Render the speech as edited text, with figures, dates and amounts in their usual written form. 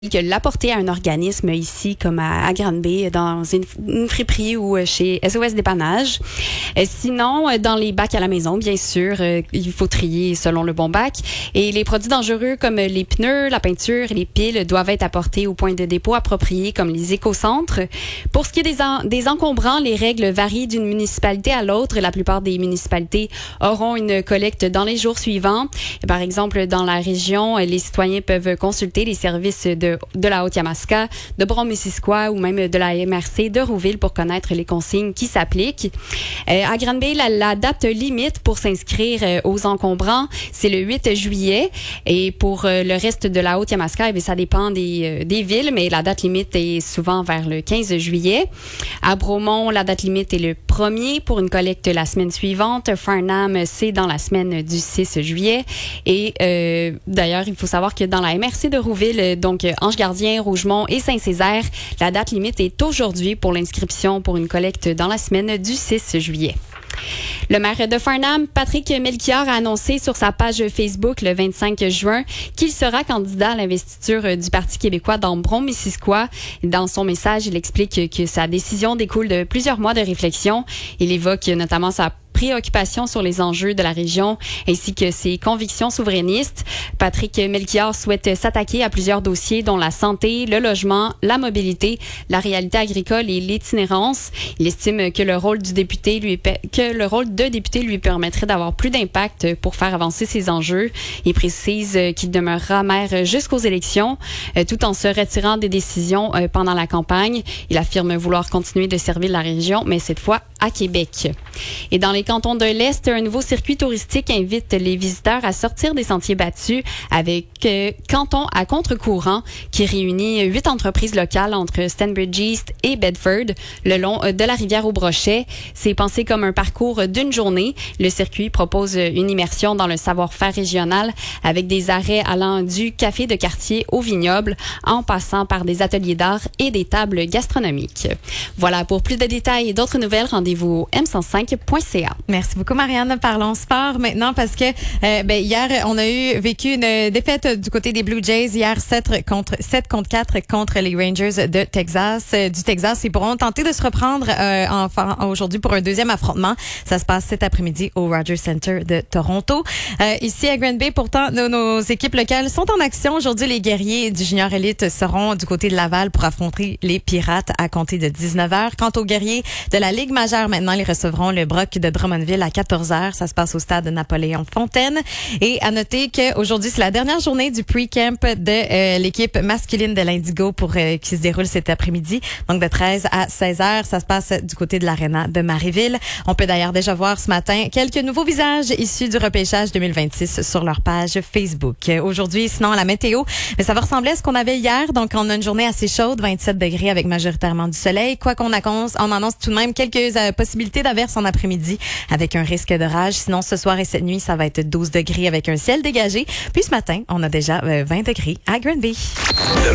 que l'apporter à un organisme ici, comme à Granby, dans une friperie ou chez SOS Dépannage. Sinon, dans les bacs à la maison, bien sûr, il faut trier selon le bon bac. Et les produits dangereux comme les pneus, la peinture et les piles doivent être apportés au point de dépôt approprié, comme les écocentres. Pour ce qui est des encombrants, les règles varient d'une municipalité à l'autre. La plupart des municipalités auront une collecte dans les jours suivants. Par exemple, dans la région, les citoyens peuvent consulter les services de la Haute-Yamaska, de Brome-Missisquoi ou même de la MRC de Rouville pour connaître les consignes qui s'appliquent. À Granby, la date limite pour s'inscrire aux encombrants, c'est le 8 juillet. Et pour le reste de la Haute-Yamaska, ça dépend des villes, mais la date limite est souvent vers le 15 juillet. À Bromont, la date limite est le 1er pour une collecte la semaine suivante. Farnham, c'est dans la semaine du 6 juillet. Et d'ailleurs, il faut savoir que dans la MRC de Rouville, donc Ange-Gardien, Rougemont et Saint-Césaire, la date limite est aujourd'hui pour l'inscription pour une collecte dans la semaine du 6 juillet. Le maire de Farnham, Patrick Melchior, a annoncé sur sa page Facebook le 25 juin qu'il sera candidat à l'investiture du Parti québécois dans Brome-Missisquoi. Dans son message, il explique que sa décision découle de plusieurs mois de réflexion. Il évoque notamment sa préoccupation sur les enjeux de la région ainsi que ses convictions souverainistes. Patrick Melchior souhaite s'attaquer à plusieurs dossiers dont la santé, le logement, la mobilité, la réalité agricole et l'itinérance. Il estime que le rôle de député lui permettrait d'avoir plus d'impact pour faire avancer ces enjeux. Il précise qu'il demeurera maire jusqu'aux élections tout en se retirant des décisions pendant la campagne. Il affirme vouloir continuer de servir la région, mais cette fois à Québec. Et dans les cantons de l'Est, un nouveau circuit touristique invite les visiteurs à sortir des sentiers battus avec Canton à contre-courant qui réunit 8 entreprises locales entre Stanbridge East et Bedford le long de la rivière au Brochet. C'est pensé comme un parcours d'une journée. Le circuit propose une immersion dans le savoir-faire régional avec des arrêts allant du café de quartier au vignoble en passant par des ateliers d'art et des tables gastronomiques. Voilà, pour plus de détails et d'autres nouvelles, rendez-vous au m105.ca. Merci beaucoup, Marianne. Parlons sport maintenant parce que hier, on a vécu une défaite du côté des Blue Jays. Hier, 7 contre 4 contre les Rangers du Texas. Ils pourront tenter de se reprendre aujourd'hui pour un deuxième affrontement. Ça se passe cet après-midi au Rogers Centre de Toronto. Ici à Granby, pourtant, nos équipes locales sont en action. Aujourd'hui, les guerriers du Junior Elite seront du côté de Laval pour affronter les Pirates à compter de 19h. Quant aux guerriers de la Ligue majeure, maintenant, ils recevront le Brock de Drummondville à 14h. Ça se passe au stade Napoléon-Fontaine. Et à noter qu'aujourd'hui, c'est la dernière journée du pre-camp de l'équipe masculine de l'Indigo qui se déroule cet après-midi. Donc, de 13 à 16h, ça se passe du côté de l'Arena de Marieville. On peut d'ailleurs déjà voir ce matin quelques nouveaux visages issus du repêchage 2026 sur leur page Facebook. Aujourd'hui, sinon, la météo, mais ça va ressembler à ce qu'on avait hier. Donc, on a une journée assez chaude, 27 degrés avec majoritairement du soleil. Quoi qu'on on annonce tout de même quelques possibilités d'averses en après-midi avec un risque d'orage. Sinon, ce soir et cette nuit, ça va être 12 degrés avec un ciel dégagé. Puis ce matin, on a déjà 20 degrés à Granby.